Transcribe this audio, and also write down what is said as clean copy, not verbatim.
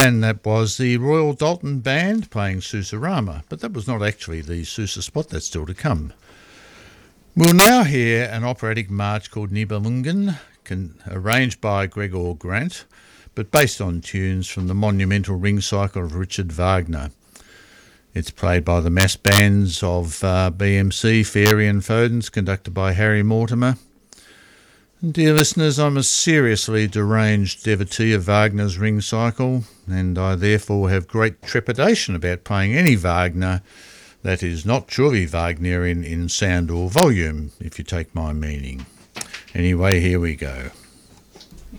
And that was the Royal Dalton Band playing Susurama, but that was not actually the Susa spot, that's still to come. We'll now hear an operatic march called Nibelungen, arranged by Gregor Grant, but based on tunes from the monumental Ring Cycle of Richard Wagner. It's played by the mass bands of BMC, Fairy and Fodens, conducted by Harry Mortimer. And dear listeners, I'm a seriously deranged devotee of Wagner's Ring Cycle, and I therefore have great trepidation about playing any Wagner that is not truly Wagnerian in sound or volume, if you take my meaning. Anyway, here we go.